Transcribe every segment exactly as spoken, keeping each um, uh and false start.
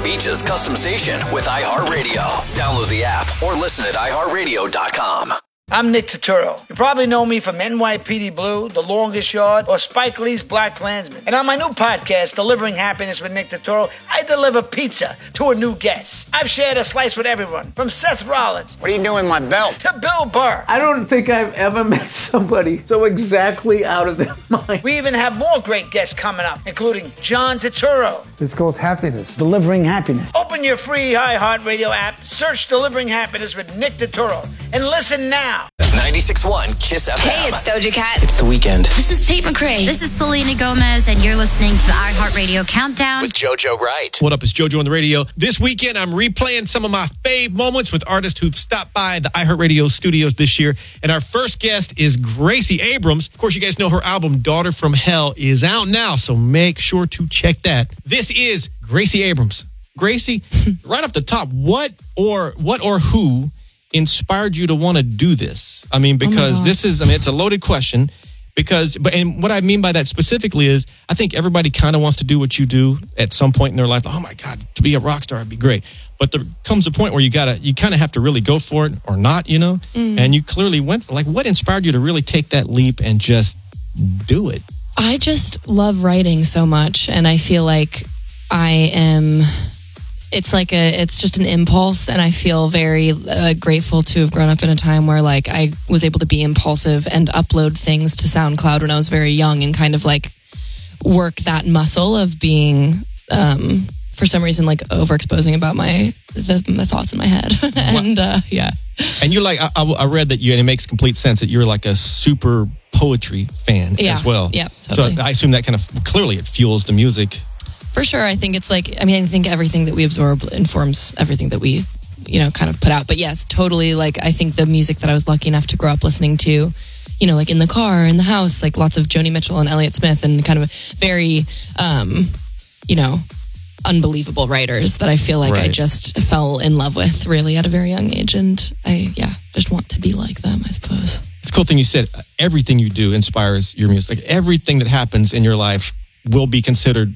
Beach's custom station with iHeartRadio. Download the app or listen at i heart radio dot com. I'm Nick Turturro. You probably know me from N Y P D Blue, The Longest Yard, or Spike Lee's Black Klansman. And on my new podcast, Delivering Happiness with Nick Turturro, I deliver pizza to a new guest. I've shared a slice with everyone, from Seth Rollins. What are you doing with my belt? To Bill Burr. I don't think I've ever met somebody so exactly out of their mind. We even have more great guests coming up, including John Turturro. It's called Happiness. Delivering Happiness. Open your free iHeartRadio app, search Delivering Happiness with Nick Turturro, and listen now. ninety-six point one Kiss F M. Hey, it's Doja Cat. It's the weekend. This is Tate McRae. This is Selena Gomez, and you're listening to the iHeartRadio Countdown with JoJo Wright. What up, it's JoJo on the radio. This weekend, I'm replaying some of my fave moments with artists who've stopped by the iHeartRadio studios this year. And our first guest is Gracie Abrams. Of course, you guys know her album, Daughter from Hell, is out now, so make sure to check that. This is Gracie Abrams. Gracie, right off the top, what or what or who inspired you to want to do this? I mean, because oh this is, I mean, it's a loaded question. Because, but and what I mean by that specifically is, I think everybody kind of wants to do what you do at some point in their life. Oh my God, to be a rock star would be great. But there comes a point where you gotta, you kind of have to really go for it or not, you know. Mm. And you clearly went. Like, what inspired you to really take that leap and just do it? I just love writing so much, and I feel like I am. It's like a, it's just an impulse, and I feel very uh, grateful to have grown up in a time where like I was able to be impulsive and upload things to SoundCloud when I was very young and kind of like work that muscle of being, um, for some reason, like overexposing about my the, the thoughts in my head, and uh, yeah. And you're like, I, I read that you, and it makes complete sense that you're like a super poetry fan yeah. as well. Yeah, totally. So I assume that kind of clearly it fuels the music. For sure. I think it's like, I mean, I think everything that we absorb informs everything that we, you know, kind of put out. But yes, totally. Like, I think the music that I was lucky enough to grow up listening to, you know, like in the car, in the house, like lots of Joni Mitchell and Elliott Smith and kind of very, um, you know, unbelievable writers that I feel like right. I just fell in love with really at a very young age. And I, yeah, just want to be like them, I suppose. It's a cool thing you said. Everything you do inspires your music. Like everything that happens in your life will be considered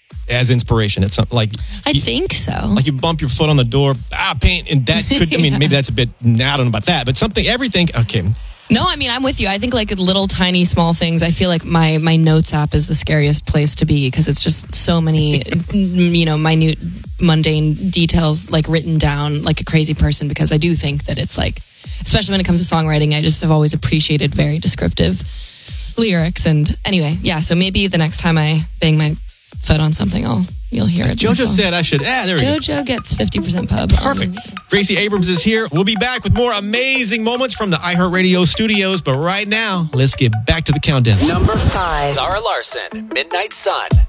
as inspiration. It's like I you, think so. Like you bump your foot on the door, ah, paint, and that could. I mean, yeah. maybe that's a bit. I don't know about that, but something, everything. Okay. No, I mean, I'm with you. I think like little tiny small things. I feel like my my notes app is the scariest place to be because it's just so many, you know, minute, mundane details like written down like a crazy person. Because I do think that it's like, especially when it comes to songwriting, I just have always appreciated very descriptive lyrics. And anyway, yeah. So maybe the next time I bang my foot on something, I'll you'll hear it. JoJo said I should. Ah, there we JoJo go. JoJo gets fifty percent pub. Perfect. Gracie Abrams is here. We'll be back with more amazing moments from the iHeartRadio studios. But right now, let's get back to the countdown. Number five. Zara Larsson, Midnight Sun.